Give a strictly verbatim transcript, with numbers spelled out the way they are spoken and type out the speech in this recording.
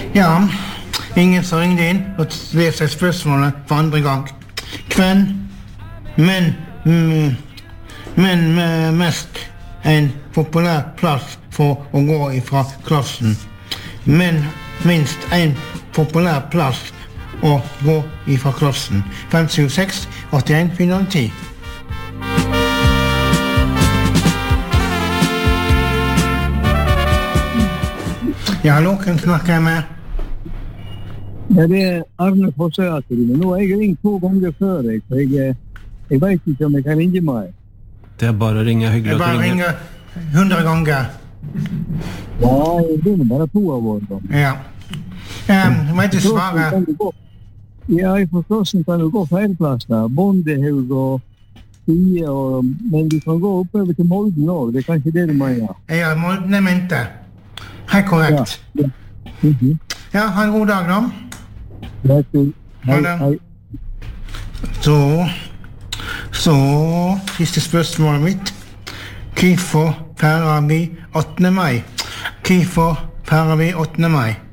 Ja, ingen som ringde inn og leser spørsmålet for andre gang. Hvem, men, mm, men med mest en populær plass for å gå ifra klassen. Men minst en populær plass å gå ifra klassen. fem sju seks åtte en fire ti. Ja, hallo, hvem snakker jeg med? Ja, det er Arne Fossøyater. Men nå har jeg ringt to ganger før, jeg, så jeg, jeg vet ikke om jeg kan ringe meg. Det er bare å ringe, hyggelig Jeg at du bare ringer. ringer hundre ganger. Ja, jeg begynner bare to av år da. Ja. Um, jeg vet ikke svare. Kan du gå- Ja, i forklassen kan du gå flere plasser. Bondehaug og Fie, og, men du kan gå oppover til Molden også. Det er kanskje det du mener. Ja, Molden er mente. Helt korrekt. Ja. Mhm. Ja, ha en god dag da. Greit, du. Hei, Ha det. hei. Så, så, siste spørsmålet mitt. Hvorfor feirer vi åttende mai? Hvorfor feirer vi åttende mai?